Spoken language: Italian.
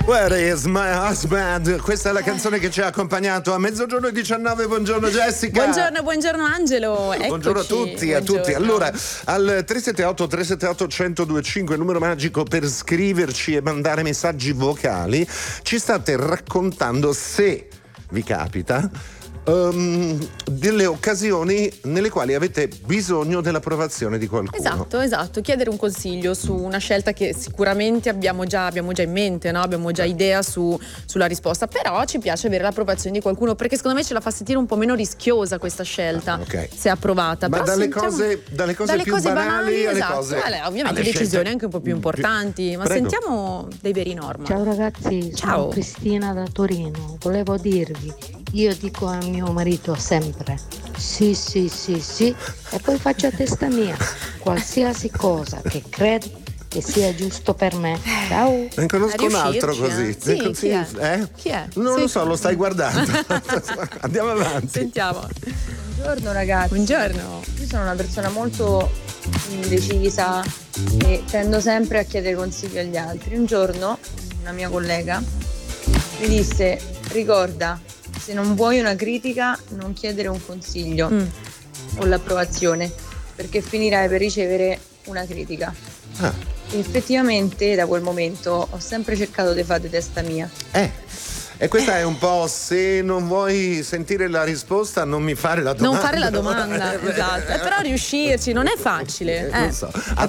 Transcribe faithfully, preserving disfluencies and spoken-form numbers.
Where is my husband? Questa è la canzone che ci ha accompagnato a mezzogiorno e diciannove. Buongiorno Jessica. Buongiorno, buongiorno Angelo. Eccoci. Buongiorno a tutti, buongiorno. a tutti. Allora, al tre sette otto tre sette otto uno zero due cinque, numero magico per scriverci e mandare messaggi vocali, ci state raccontando, se vi capita, Um, delle occasioni nelle quali avete bisogno dell'approvazione di qualcuno. Esatto, esatto, chiedere un consiglio su una scelta che sicuramente abbiamo già, abbiamo già in mente, no? Abbiamo già idea su, sulla risposta, però ci piace avere l'approvazione di qualcuno, perché secondo me ce la fa sentire un po' meno rischiosa questa scelta, ah, okay. se approvata. Ma però dalle, sentiamo, cose, dalle cose dalle più cose banali, banali alle esatto, cose, alle, ovviamente alle decisioni scelte anche un po' più importanti, ma Prego. sentiamo dei veri Norman. Ciao ragazzi, Ciao. sono Cristina da Torino. Volevo dirvi, io dico a mio marito sempre sì sì sì sì e poi faccio a testa mia qualsiasi cosa che credo che sia giusto per me. Ciao. Ne conosco un altro così. Eh? Sì, Ne- chi è? Eh? Chi è? Non Sì. lo so, lo stai guardando. Andiamo avanti. Sentiamo. Buongiorno ragazzi. Buongiorno. Io sono una persona molto indecisa e tendo sempre a chiedere consigli agli altri. Un giorno una mia collega mi disse: ricorda, se non vuoi una critica non chiedere un consiglio Mm. o l'approvazione, perché finirai per ricevere una critica. Ah, E effettivamente da quel momento ho sempre cercato di fare di testa mia. eh. E questa è un po': se non vuoi sentire la risposta, non mi fare la domanda. Non fare la domanda, esatto. Eh, però riuscirci non è facile. Eh, Eh. lo so. È